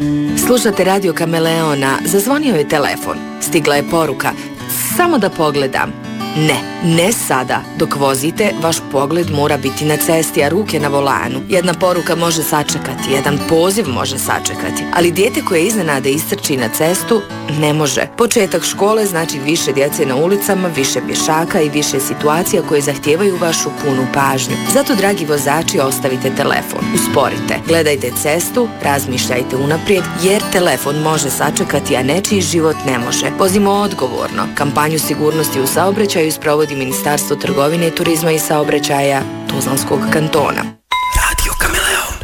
Slušate Radio Kameleona, zazvonio je telefon. Stigla je poruka, samo da pogledam. Ne sada. Dok vozite, vaš pogled mora biti na cesti, a ruke na volanu. Jedna poruka može sačekati, jedan poziv može sačekati, ali dijete koje iznenada istrči na cestu ne može. Početak škole znači više djece na ulicama, više pješaka i više situacija koje zahtijevaju vašu punu pažnju. Zato, dragi vozači, ostavite telefon, usporite, gledajte cestu, razmišljajte unaprijed, jer telefon može sačekati, a nečiji život ne može. Vozimo odgovorno. Kampanju sigurnosti u saobraćaju sprovodi Ministarstvo trgovine, turizma i saobraćaja Tuzlanskog kantona.